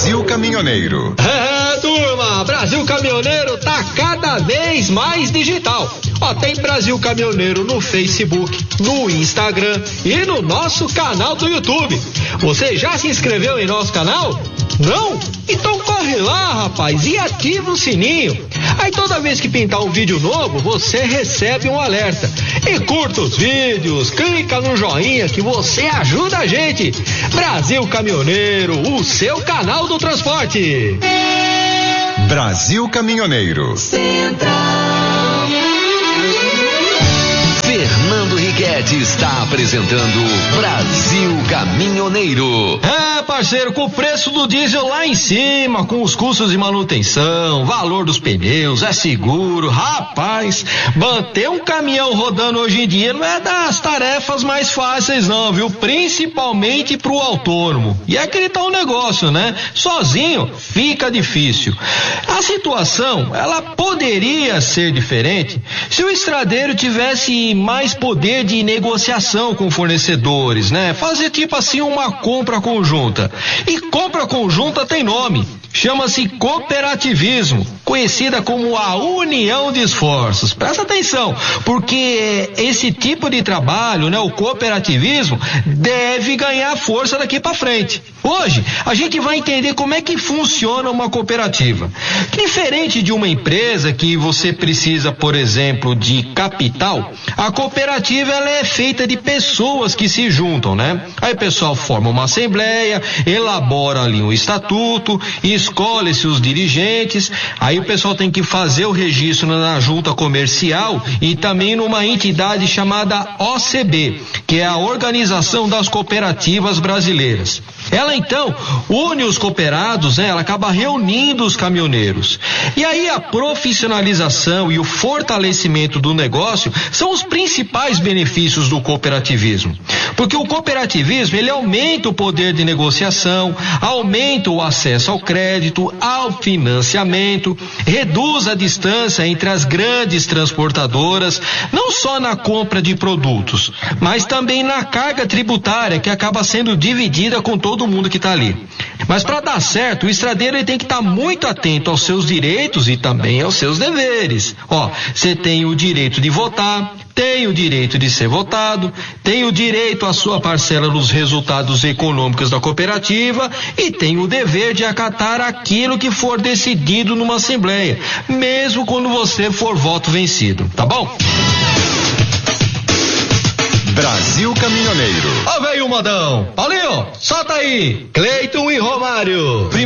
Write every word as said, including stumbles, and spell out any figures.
Brasil Caminhoneiro. É, turma, Brasil Caminhoneiro tá cada vez mais digital. Ó, tem Brasil Caminhoneiro no Facebook, no Instagram e no nosso canal do YouTube. Você já se inscreveu em nosso canal? Não? Então corre lá, rapaz, e ativa o sininho. Aí toda vez que pintar um vídeo novo, você recebe um alerta. E curta os vídeos, clica no joinha que você ajuda a gente. Brasil Caminhoneiro, o seu canal do transporte. Brasil Caminhoneiro. Central. Fernando Riquetti está apresentando Brasil Caminhoneiro. É, parceiro, com o preço do diesel lá em cima, com os custos de manutenção, valor dos pneus, é seguro, rapaz, manter um caminhão rodando hoje em dia não é das tarefas mais fáceis não, viu? Principalmente pro autônomo. E é aquele tal negócio, né? Sozinho fica difícil. A situação, ela poderia ser diferente se o estradeiro tivesse mais poder de negociação com fornecedores, né? Fazer tipo assim uma compra conjunta. E compra conjunta tem nome. Chama-se cooperativismo, conhecida como a união de esforços. Presta atenção, porque esse tipo de trabalho, né, o cooperativismo, deve ganhar força daqui para frente. Hoje, a gente vai entender como é que funciona uma cooperativa. Diferente de uma empresa que você precisa, por exemplo, de capital, a cooperativa ela é feita de pessoas que se juntam, né? Aí o pessoal forma uma assembleia, elabora ali um estatuto, escolhe-se os dirigentes, aí o pessoal tem que fazer o registro na junta comercial e também numa entidade chamada O C B, que é a Organização das Cooperativas Brasileiras. Ela então une os cooperados, né? Ela acaba reunindo os caminhoneiros. E aí a profissionalização e o fortalecimento do negócio são os principais benefícios do cooperativismo. Porque o cooperativismo, ele aumenta o poder de negociação, aumenta o acesso ao crédito, ao financiamento, reduz a distância entre as grandes transportadoras, não só na compra de produtos, mas também na carga tributária que acaba sendo dividida com todo mundo que está ali. Mas para dar certo, o estradeiro ele tem que estar tá muito atento aos seus direitos e também aos seus deveres. Ó, você tem o direito de votar, tem o direito de ser votado, tem o direito à sua parcela nos resultados econômicos da cooperativa e tem o dever de acatar aquilo que for decidido numa assembleia, mesmo quando você for voto vencido, tá bom? Brasil Caminhoneiro. Ó, veio o modão. Paulinho, solta aí. Cleiton e Romário.